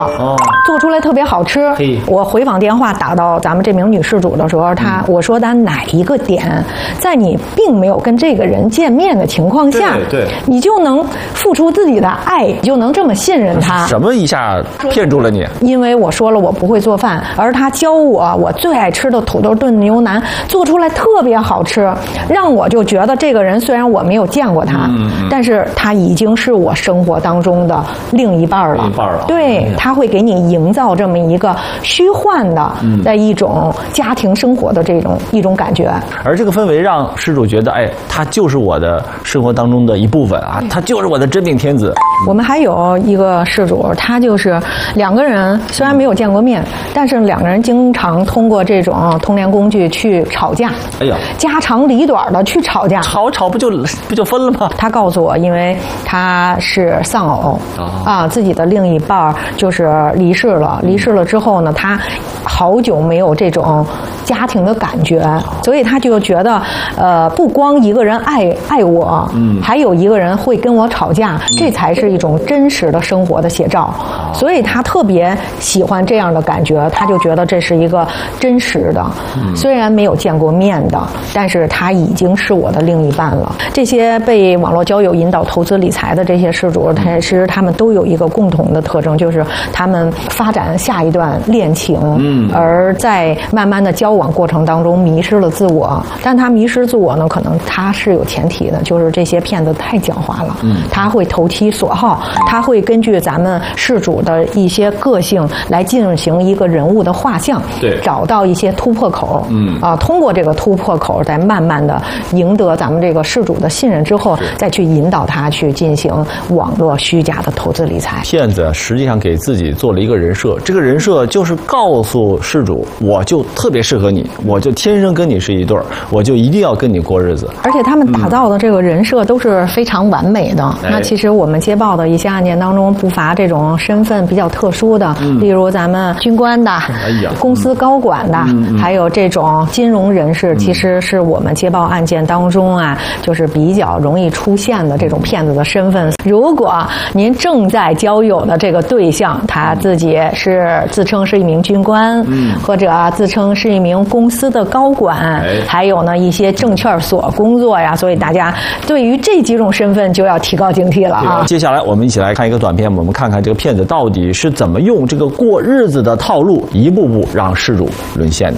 做出来特别好吃。我回访电话打到咱们这名女事主的时候，我说咱哪一个点，在你并没有跟这个人见面的情况下， 对， 你就能付出自己的爱，就能这么信任他。 什么一下骗住了你？ 因为我说了我不会做饭，而他教我最爱吃的土豆炖牛腩做出来特别好吃，让我就觉得这个人虽然我没有见过他，但是他已经是我生活当中的另一半了。对，他会给你营造这么一个虚幻的一种家庭生活的一种感觉。 而这个氛围让事主觉得，哎，他就是我的生活当中的一部分啊，他就是我的真命天子。 我们还有一个事主，他就是两个人虽然没有见过面，但是两个人经常通过这种通联工具去吵架。哎呀，家长里短的去吵架， 吵不就分了吗？ 他告诉我，因为他是丧偶自己的另一半就是离世了之后呢，他好久没有这种家庭的感觉，所以他就觉得不光一个人爱我，还有一个人会跟我吵架，这才是一种真实的生活的写照。所以他特别喜欢这样的感觉，他就觉得这是一个真实的，虽然没有见过面的，但是他已经是我的另一半了。这些被网络交友引导投资理财的这些事主，其实他们都有一个共同的特征，就是他们发展下一段恋情，而在慢慢的交往过程当中迷失了自我。但他迷失自我呢，可能他是有前提的，就是这些骗子太狡猾了，他会投其所好，他会根据咱们事主的一些个性来进行一个人物的画像，找到一些突破口，通过这个突破口，再慢慢的赢得咱们这个事主的信任之后，再去引导他去进行网络虚假的投资理财。 骗子实际上给自己做了一个人设，这个人设就是告诉事主，我就特别适合你，我就天生跟你是一对儿，我就一定要跟你过日子。 而且他们打造的这个人设都是非常完美的。那其实我们接报的一些案件当中，不乏这种身份比较特殊的，例如咱们军官的、公司高管的，还有这种金融人士，其实是我们接报案件当中就是比较容易出现的这种骗子的身份。如果您正在交友的这个对象，他自己是自称是一名军官，或者自称是一名公司的高管，还有呢一些证券所工作呀，所以大家对于这几种身份就要提高警惕了啊。 接下来我们一起来看一个短片，我们看看这个骗子到底是怎么用这个过日子的套路，一步步让事主沦陷的。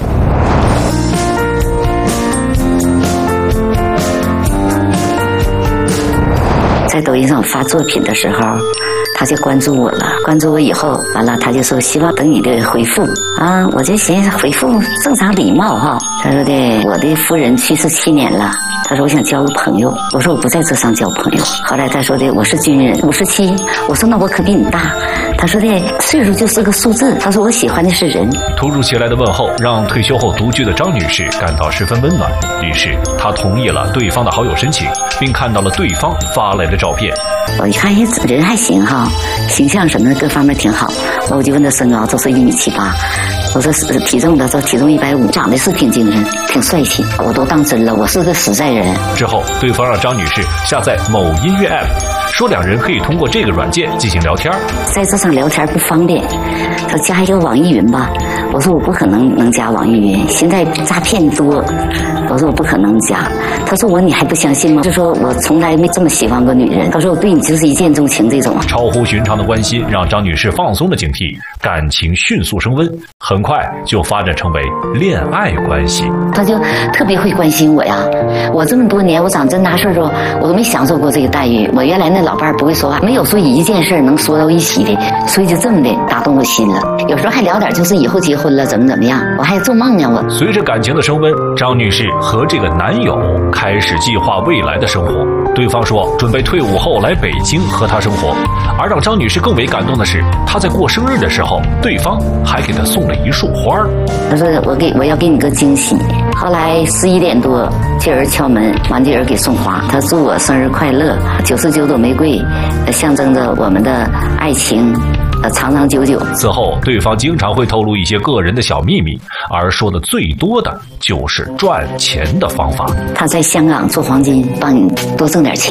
在抖音上发作品的时候，他就关注我了。关注我以后，完了他就说希望等你的回复啊。我就寻思回复正常礼貌哈。他说的我的夫人去世7年了，他说我想交个朋友。我说我不在这上交朋友。后来他说的我是军人，57。我说那我可比你大。他说的岁数就是个数字。他说我喜欢的是人。 突如其来的问候让退休后独居的张女士感到十分温暖，于是她同意了对方的好友申请，并看到了对方发来的照片。 我一看人还行哈，形象什么的各方面挺好。我就问他身高，他说1.78米。我说体重，他说体重150，长得是挺精神，挺帅气。我都当真了，我是个实在人。 之后，对方让张女士下载某音乐 app， 说两人可以通过这个软件进行聊天。 在这上聊天不方便，他加一个网易云吧。我说我不可能加网易云，现在诈骗多。我说我不可能加。他说你还不相信吗？就说我从来没这么喜欢过女人。他说我对你就是一见钟情这种。 超乎寻常的关心让张女士放松了警惕，感情迅速升温，很快就发展成为恋爱关系。 他就特别会关心我呀。我这么多年，我长这么大事儿我都没享受过这个待遇。我原来那老伴儿不会说话，没有说一件事能说到一起的，所以就这么的打动我心了。有时候还聊点就是以后结婚了怎么样，我还做梦呢我。 随着感情的升温，张女士和这个男友开始计划未来的生活。对方说准备退伍后来北京和她生活，而让张女士更为感动的是，她在过生日的时候，对方还给她送了一束花。 他说我要给你个惊喜。后来11点多，这人敲门，完这人给送花，他祝我生日快乐，99朵玫瑰，象征着我们的爱情长长久久。 此后，对方经常会透露一些个人的小秘密，而说的最多的就是赚钱的方法。 他在香港做黄金，帮你多挣点钱。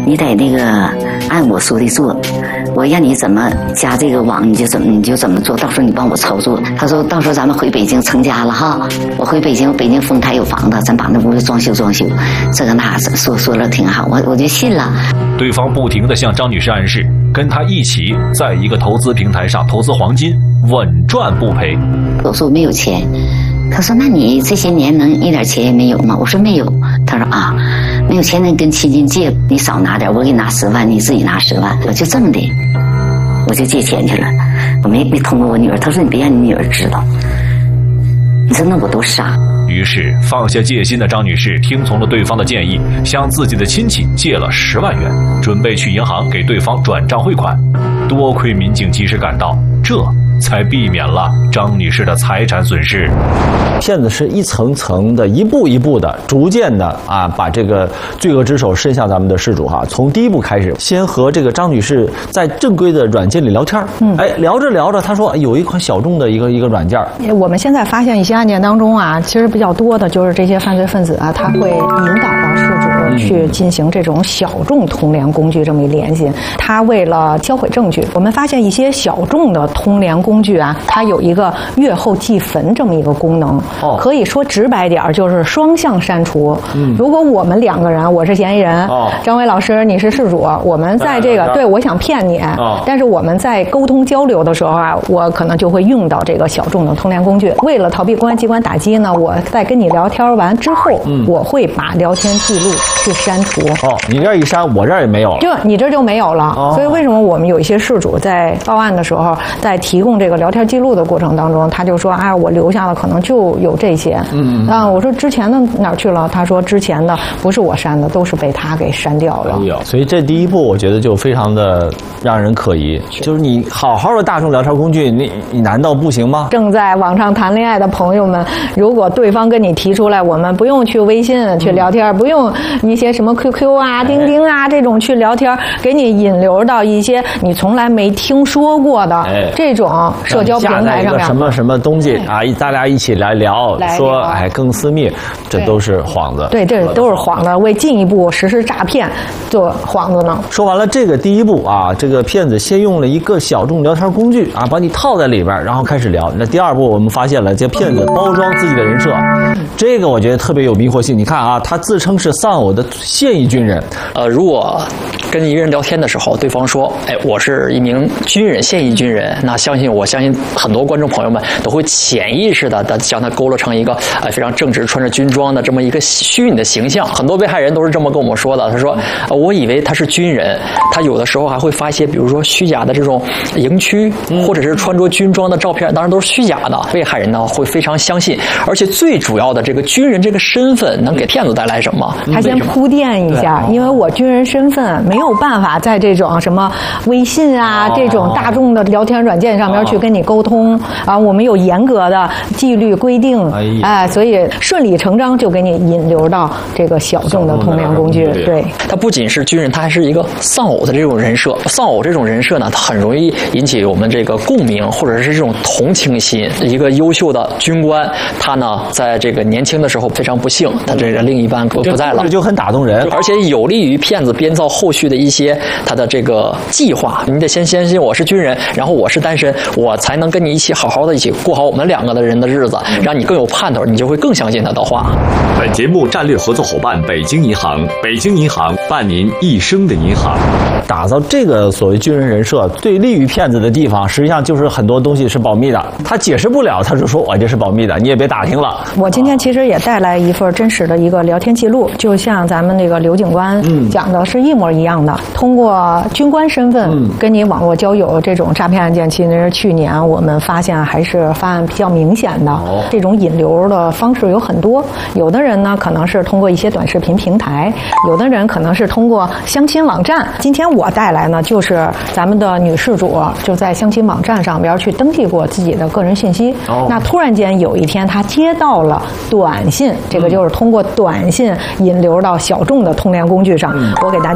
你得那个按我说的做，我让你怎么加这个网，你就怎么做，到时候你帮我操作。他说到时候咱们回北京成家了哈，我回北京丰台有房子，咱把那屋子装修，这个那说了挺好，我就信了。 对方不停地向张女士暗示，跟她一起在一个投资平台上投资黄金，稳赚不赔。 我说我没有钱，他说那你这些年能一点钱也没有吗？我说没有。他说啊，没有钱能跟亲戚借，你少拿点，我给你拿10万，你自己拿10万，我就这么的，我就借钱去了。我没通过我女儿，他说你别让你女儿知道。你说那我多傻。 于是放下戒心的张女士听从了对方的建议，向自己的亲戚借了10万元，准备去银行给对方转账汇款。多亏民警及时赶到，这才避免了张女士的财产损失。 骗子是一层层的、一步一步的、逐渐的把这个罪恶之手伸向咱们的事主哈。从第一步开始，先和这个张女士在正规的软件里聊天，聊着聊着，他说有一款小众的一个软件。 我们现在发现一些案件当中啊，其实比较多的就是这些犯罪分子啊，他会引导到事主去进行这种小众通联工具这么一联系。他为了销毁证据，我们发现一些小众的通联工具啊，它有一个阅后即焚这么一个功能。可以说直白点就是双向删除。如果我们2个人，我是嫌疑人，张伟老师你是事主，我们在这个对我想骗你，但是我们在沟通交流的时候啊，我可能就会用到这个小众的通联工具。为了逃避公安机关打击呢，我在跟你聊天完之后，我会把聊天记录去删除。 你这一删，我这儿也没有了， 就你这就没有了。所以为什么我们有一些事主在报案的时候，在提供这个聊天记录的过程当中，他就说我留下了可能就有这些。我说之前的哪儿去了？他说之前的不是我删的，都是被他给删掉了。 所以这第一步我觉得就非常的让人可疑，就是你好好的大众聊天工具，你难道不行吗？ 正在网上谈恋爱的朋友们，如果对方跟你提出来，我们不用去微信去聊天，不用一些什么 QQ 啊、钉钉啊这种去聊天，给你引流到一些你从来没听说过的这种社交平台上面， 什么东西大家一起来聊，说更私密，这都是幌子。 对，这都是幌子，为进一步实施诈骗做幌子呢。 说完了这个第一步这个骗子先用了一个小众聊天工具把你套在里边，然后开始聊。那第二步我们发现了，这骗子包装自己的人设，这个我觉得特别有迷惑性。你看他自称是丧偶的现役军人。 如果跟一个人聊天的时候，对方说我是一名军人，现役军人，那我相信很多观众朋友们都会潜意识的将他勾勒成一个非常正直、穿着军装的这么一个虚拟的形象。很多被害人都是这么跟我们说的，他说我以为他是军人，他有的时候还会发一些比如说虚假的这种营区或者是穿着军装的照片，当然都是虚假的。被害人呢会非常相信，而且最主要的这个军人这个身份能给骗子带来什么？ 他先铺垫一下，因为我军人身份没有办法在这种什么微信这种大众的聊天软件上面去跟你沟通我们有严格的纪律规定，所以顺理成章就给你引流到这个小众的通联工具。对， 他不仅是军人，他还是一个丧偶的这种人设。丧偶这种人设呢，他很容易引起我们这个共鸣，或者是这种同情心。一个优秀的军官，他呢在这个年轻的时候非常不幸，他这个另一半不在了， 这就很打动人， 而且有利于骗子编造后续的一些他的这个计划。你得先相信我是军人，然后我是单身，我才能跟你一起好好的一起过好我们2个的人的日子，让你更有盼头，你就会更相信他的话。 本节目战略合作伙伴北京银行，北京银行伴您一生的银行。 打造这个所谓军人人设最利于骗子的地方，实际上就是很多东西是保密的，他解释不了，他就说我这是保密的，你也别打听了。 我今天其实也带来一份真实的一个聊天记录，就像咱们那个刘警官讲的是一模一样的。通过军官身份跟你网络交友这种诈骗案件，其实去年我们发现还是发案比较明显的。这种引流的方式有很多，有的人呢可能是通过一些短视频平台，有的人可能是通过相亲网站。今天我带来呢，就是咱们的女事主就在相亲网站上边去登记过自己的个人信息。那突然间有一天，她接到了短信，这个就是通过短信引流到小众的通联工具上。我给大家念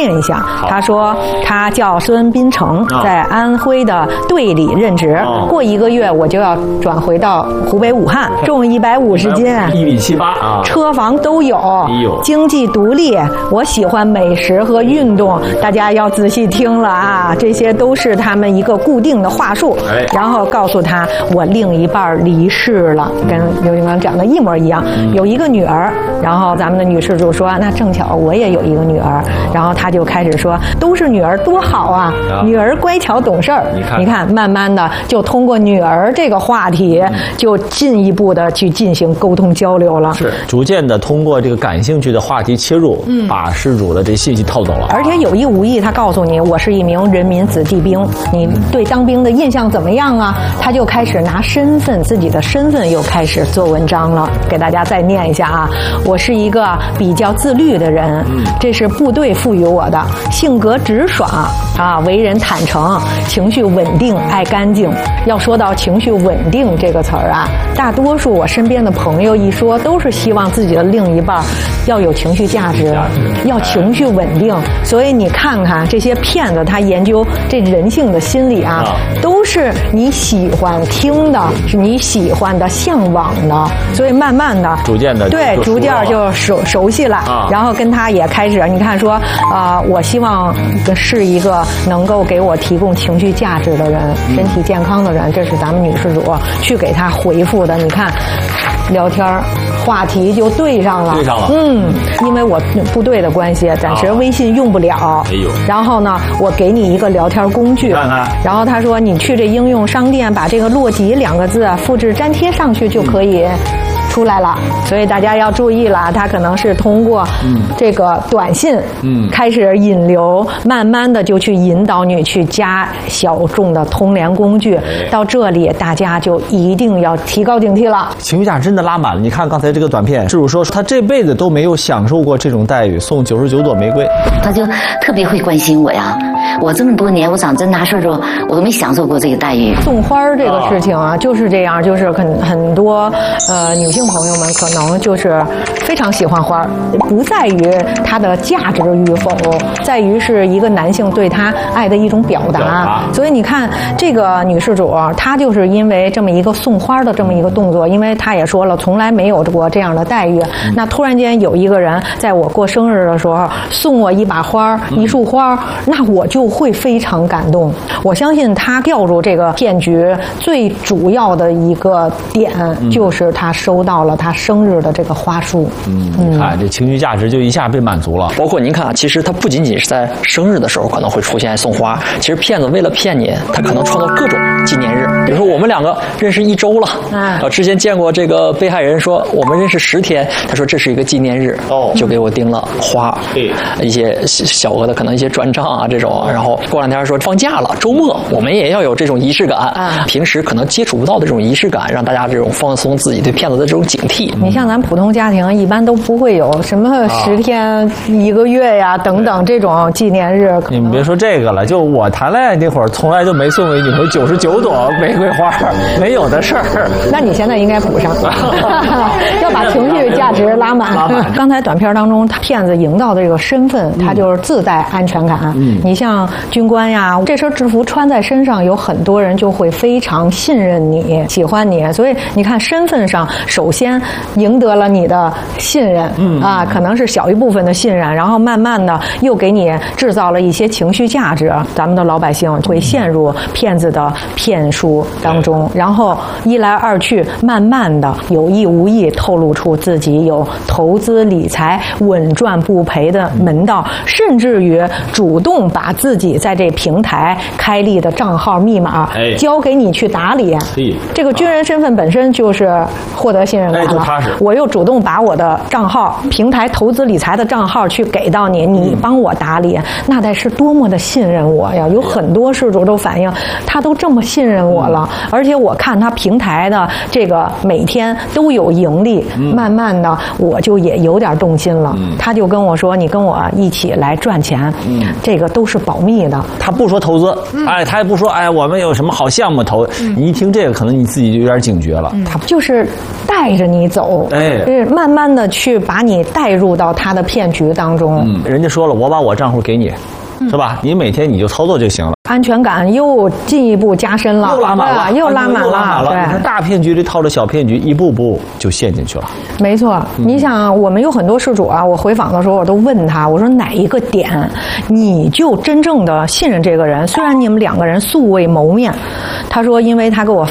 念一下。他说他叫孙斌成，在安徽的队里任职，过1个月我就要转回到湖北武汉，重150斤，1 米78啊， 车房都有，经济独立，我喜欢美食和运动。大家要仔细听了啊，这些都是他们一个固定的话术。然后告诉他我另一半离世了，跟刘金刚讲的一模一样，有一个女儿。然后咱们的女施主说，那正巧我也有一个女儿。然后他就开始说，都是女儿多好啊，女儿乖巧懂事儿。你看慢慢的就通过女儿这个话题，就进一步的去进行沟通交流了， 是逐渐的通过这个感兴趣的话题切入，把施主的这信息套走了。 而且有意无意他告诉你，我是一名人民子弟兵，你对当兵的印象怎么样啊？他就开始拿自己的身份又开始做文章了。给大家再念一下啊，我是一个比较自律的人，这是部队赋予我的，性格直爽啊，为人坦诚，情绪稳定，爱干净。要说到情绪稳定这个词儿啊，大多数我身边的朋友一说，都是希望自己的另一半要有情绪价值，要情绪稳定。所以你看看这些骗子，他研究这人性的心理啊，都是你喜欢听的，是你喜欢的、向往的，所以慢慢的、 逐渐的， 对，逐渐就熟悉了。然后跟他也开始，你看说我希望是一个能够给我提供情绪价值的人，身体健康的人，这是咱们女施主去给他回复的。你看，聊天话题就对上了，因为我部队的关系，暂时微信用不了。然后呢，我给你一个聊天工具，然后他说你去这应用商店把这个洛吉2个字复制粘贴上去就可以出来了。所以大家要注意了，他可能是通过这个短信开始引流，慢慢的就去引导你去加小众的通联工具。到这里大家就一定要提高警惕了， 情绪价值真的拉满了。你看刚才这个短片，施主说他这辈子都没有享受过这种待遇，送99朵玫瑰， 他就特别会关心我呀。我这么多年，我长这么大岁数，我都没享受过这个待遇。 送花这个事情啊，就是这样，就是很多女性朋友们可能就是非常喜欢花，不在于它的价值与否，在于是一个男性对他爱的一种表达。所以你看这个女施主，她就是因为这么一个送花的这么一个动作，因为她也说了从来没有过这样的待遇，那突然间有一个人在我过生日的时候送我一把花、一束花，那我就会非常感动。我相信他掉入这个骗局最主要的一个点，就是他收到了他生日的这个花束。 你看这情绪价值就一下被满足了。 包括您看啊，其实他不仅仅是在生日的时候可能会出现送花，其实骗子为了骗你，他可能创造各种纪念日。比如说我们2个认识1周了，之前见过这个被害人说我们认识10天，他说这是一个纪念日，就给我订了花，一些小额的可能一些转账啊这种。然后过2天说放假了，周末我们也要有这种仪式感，平时可能接触不到的这种仪式感，让大家这种放松自己对骗子的这种警惕。 你像咱普通家庭一般都不会有什么10天、1个月呀等等这种纪念日。 你们别说这个了，就我谈恋爱那会儿，从来就没送给女朋友99朵玫瑰花，没有的事儿。 那你现在应该补上，要把情绪价值拉满。刚才短片当中，骗子营造的这个身份，他就是自带安全感。你像军官呀，这身制服穿在身上，有很多人就会非常信任你、喜欢你。所以你看，身份上首先赢得了你的信任，可能是小一部分的信任，然后慢慢的又给你制造了一些情绪价值。咱们的老百姓会陷入骗子的骗术当中，然后一来二去，慢慢的有意无意透露出自己有投资理财稳赚不赔的门道，甚至于主动把自己在这平台开立的账号密码交给你去打理。这个军人身份本身就是获得信任感了，我又主动把我的账号平台投资理财的账号去给到你，你帮我打理，那得是多么的信任我呀。有很多施主都反映他都这么信任我了，而且我看他平台的这个每天都有盈利，慢慢的我就也有点动心了。他就跟我说，你跟我一起来赚钱，这个都是保密的。 他不说投资，哎，他也不说，哎，我们有什么好项目投。你一听这个，可能你自己就有点警觉了。 他就是带着你走，慢慢的去把你带入到他的骗局当中。 人家说了，我把我账户给你，是吧？你每天你就操作就行了。 安全感又进一步加深了， 又拉满了， 又拉满了。 对，你看大骗局里套着小骗局，一步步就陷进去了。 没错，你想，我们有很多事主啊，我回访的时候我都问他，我说哪一个点你就真正的信任这个人？虽然你们两个人素未谋面，他说因为他给我